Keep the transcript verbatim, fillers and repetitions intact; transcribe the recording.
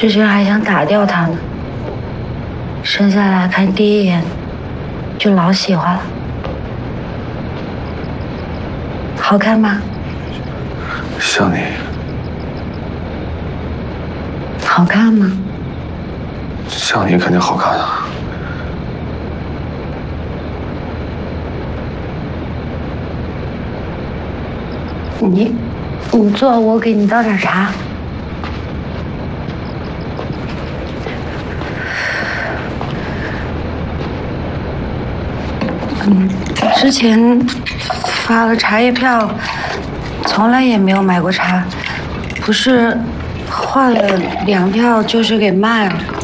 之前还想打掉他呢，生下来看第一眼就老喜欢了。好看吗？ 像你。 好看吗？ 像你肯定好看啊。 你，你坐，我给你倒点茶。嗯，之前发了茶叶票，从来也没有买过茶，不是换了粮票就是给卖了。